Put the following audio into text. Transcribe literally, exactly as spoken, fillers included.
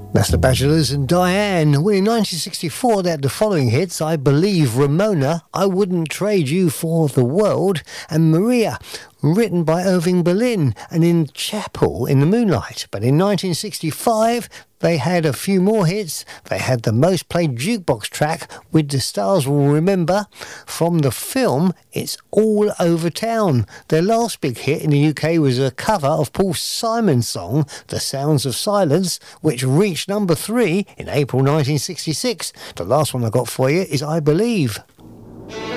That's the Bachelors and Diane. Well, in nineteen sixty-four, they had the following hits: I Believe, Ramona, I Wouldn't Trade You for the World, and Maria, written by Irving Berlin, and In Chapel in the Moonlight. But in nineteen sixty-five, they had a few more hits. They had the most played jukebox track, which the stars will remember from the film It's All Over Town. Their last big hit in the U K was a cover of Paul Simon's song, The Sounds of Silence, which reached number three in April nineteen sixty-six. The last one I got for you is I Believe.